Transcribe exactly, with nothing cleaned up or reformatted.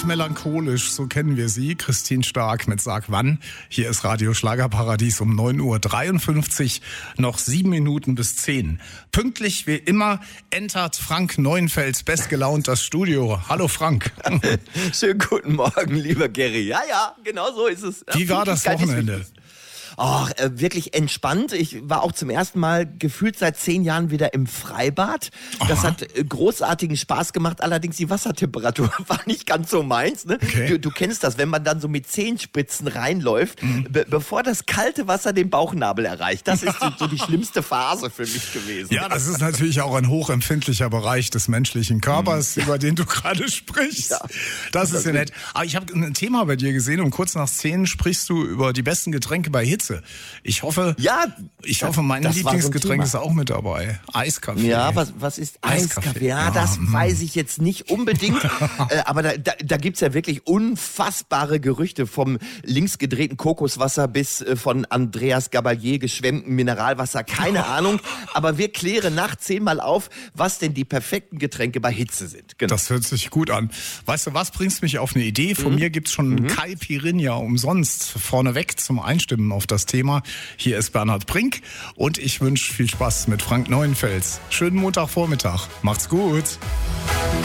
und melancholisch, so kennen wir sie. Christine Stark mit Sag Wann. Hier ist Radio Schlagerparadies um neun Uhr dreiundfünfzig, noch sieben Minuten bis zehn. Pünktlich wie immer entert Frank Neuenfels bestgelaunt das Studio. Hallo Frank. Schönen guten Morgen, lieber Gary. Ja, ja, genau so ist es. Wie war das Wochenende? Oh, äh, wirklich entspannt. Ich war auch zum ersten Mal gefühlt seit zehn Jahren wieder im Freibad. Das Aha. hat äh, großartigen Spaß gemacht. Allerdings die Wassertemperatur war nicht ganz so meins. Ne? Okay. Du, du kennst das, wenn man dann so mit Zehenspitzen reinläuft, mhm. be- bevor das kalte Wasser den Bauchnabel erreicht. Das ist so, so die schlimmste Phase für mich gewesen. Ja, das ist natürlich auch ein hochempfindlicher Bereich des menschlichen Körpers, mhm. über den du gerade sprichst. Ja. Das, das ist ja nett. Aber ich habe ein Thema bei dir gesehen. Um kurz nach zehn sprichst du über die besten Getränke bei Hitze. Ich hoffe, ja, ich hoffe, mein Lieblingsgetränk so ist auch mit dabei. Eiskaffee. Ja, was, was ist Eiskaffee? Eiskaffee? Ja, ja, das mm. weiß ich jetzt nicht unbedingt. äh, aber da, da, da gibt's ja wirklich unfassbare Gerüchte vom links gedrehten Kokoswasser bis äh, von Andreas Gabalier geschwemmtem Mineralwasser. Keine Ahnung. Aber wir klären nach zehnmal auf, was denn die perfekten Getränke bei Hitze sind. Genau. Das hört sich gut an. Weißt du was, bringst mich auf eine Idee? Von mhm. mir gibt's schon mhm. Caipirinha umsonst vorneweg zum Einstimmen auf das Thema. Hier ist Bernhard Brink und ich wünsche viel Spaß mit Frank Neuenfels. Schönen Montagvormittag. Macht's gut.